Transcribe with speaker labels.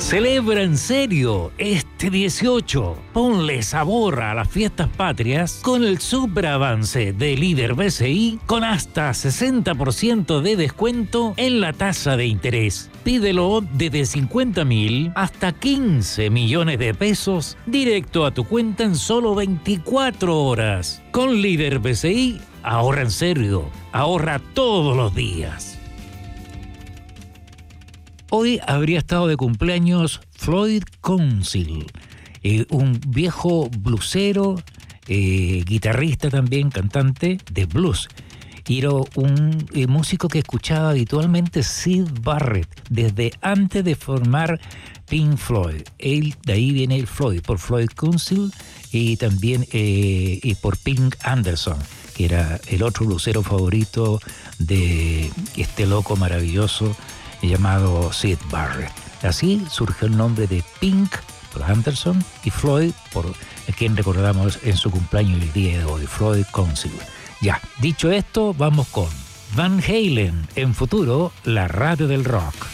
Speaker 1: Celebra en serio este 18. Ponle sabor a las fiestas patrias con el superavance de Líder BCI con hasta 60% de descuento en la tasa de interés. Pídelo desde 50.000 hasta 15 millones de pesos directo a tu cuenta en solo 24 horas. Con Líder BCI, ahorra en serio, ahorra todos los días. Hoy habría estado de cumpleaños Floyd Council, un viejo bluesero, guitarrista también, cantante de blues. Y era un músico que escuchaba habitualmente Syd Barrett desde antes de formar Pink Floyd. De ahí viene el Floyd, por Floyd Council y también por Pink Anderson, que era el otro bluesero favorito de este loco maravilloso llamado Syd Barrett. Así surgió el nombre de Pink por Anderson y Floyd por quien recordamos en su cumpleaños el día de hoy, Floyd Council. Ya, dicho esto, vamos con Van Halen en Futuro, la radio del rock.